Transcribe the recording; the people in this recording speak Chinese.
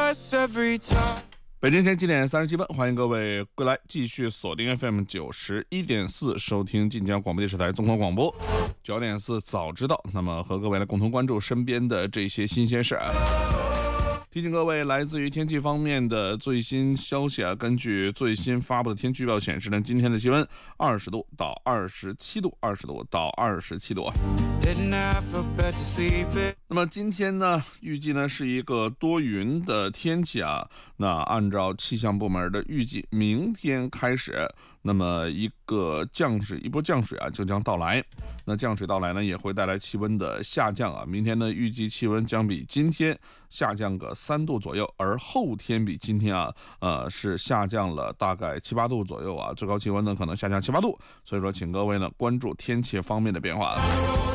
北京时间7点37分，欢迎各位归来，继续锁定 FM 91.4，收听晋江广播电视台综合广播9点4早知道。那么和各位来共同关注身边的这些新鲜事儿。提醒各位，来自于天气方面的最新消息啊，根据最新发布的天气预报显示呢，今天的气温20度到27度，20度到27度。那么今天呢，预计呢是一个多云的天气啊。那按照气象部门的预计，明天开始，那么一波降水啊就将到来。那降水到来呢，也会带来气温的下降啊。明天呢，预计气温将比今天下降个3度左右，而后天比今天啊，是下降了大概7、8度左右啊，最高气温呢可能下降7、8度。所以说，请各位呢关注天气方面的变化。